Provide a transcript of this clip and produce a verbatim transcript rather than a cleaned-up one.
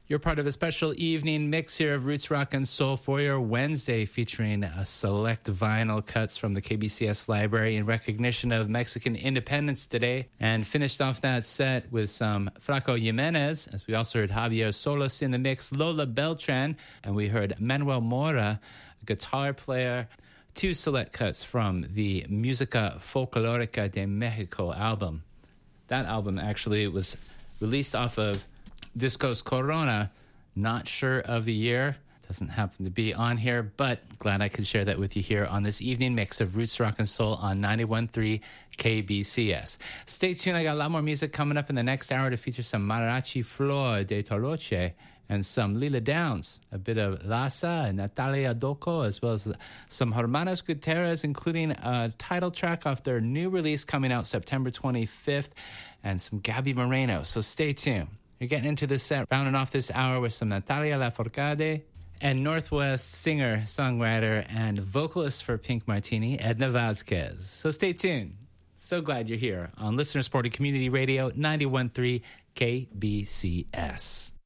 You're part of a special evening mix here of Roots Rock and Soul for your Wednesday, featuring a select vinyl cuts from the K B C S library in recognition of Mexican Independence Today, and finished off that set with some Flaco Jimenez, as we also heard Javier Solis in the mix, Lola Beltran, and we heard Manuel Mora, a guitar player. Two select cuts from the Música Folclórica de Mexico album. That album actually was released off of Discos Corona. Not sure of the year. Doesn't happen to be on here, but glad I could share that with you here on this evening mix of Roots Rock and Soul on ninety-one point three K B C S. Stay tuned. I got a lot more music coming up in the next hour to feature some Mariachi Flor de Toroche and some Lila Downs, a bit of Lasa and Natalia Doko, as well as some Hermanos Gutierrez, including a title track off their new release coming out September twenty-fifth, and some Gaby Moreno. So stay tuned. You're getting into this set, rounding off this hour with some Natalia Lafourcade and Northwest singer, songwriter, and vocalist for Pink Martini, Edna Vasquez. So stay tuned. So glad you're here on Listener Supported Community Radio, ninety-one point three K B C S.